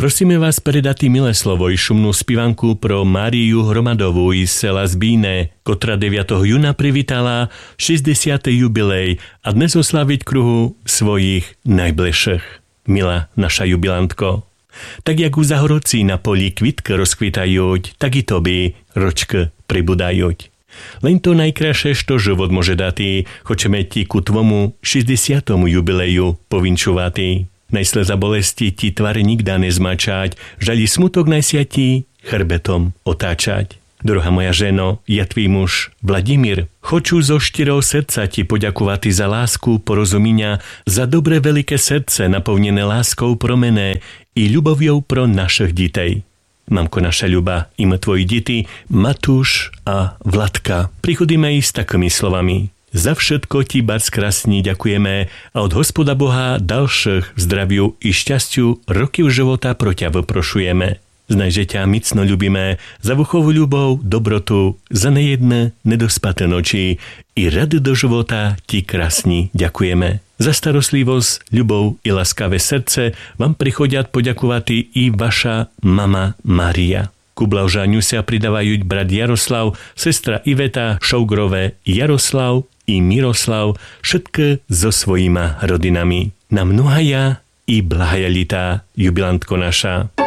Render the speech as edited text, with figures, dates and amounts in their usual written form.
Prosíme vás predať milé slovo i šumnú spivanku pro Máriu Hromadovú iz sela Zbíne, kotra 9. júna privítala 60. jubilej a dnes oslaviť kruhu svojich najbližších. Milá naša jubilantko, tak jak u zahorocí na poli kvitky rozkvitajú, tak i toby ročky pribudajú. Len to najkrajšie, što život môže dať, chceme ti ku tvomu 60. jubileju povinčovať. Najsleza bolesti ti tvár nikda nezmačať, žali smutok najsiati chrbetom otáčať. Druhá moja ženo, ja tvý muž Vladimír, хочу zo štyroho srdca ti poďakovať za lásku, porozumenia, za dobre veľké srdce naplnené láskou pro mene i ľubovou pro našich ditej. Mamko naša ľuba, im tvoji deti, Matúš a Vladka. Prichodíme i s takými slovami. Za všetko ti barc krásni ďakujeme a od Hospoda Boha dalších zdraviu i šťastiu roky života pro ťa vyprošujeme. Znaj, že ťa micno ľubíme za vuchovú ľubov, dobrotu, za nejedné nedospaté noči i rady do života ti krásni ďakujeme. Za starostlivosť, ľubov i laskavé srdce vám prichodiať poďakovať i vaša mama Mária. Ku blahožaniu sa pridávajú brat Jaroslav, sestra Iveta, šougrové Jaroslav i Miroslav, všetky so svojima rodinami. Na mnohaja i blahajalitá jubilantko naša.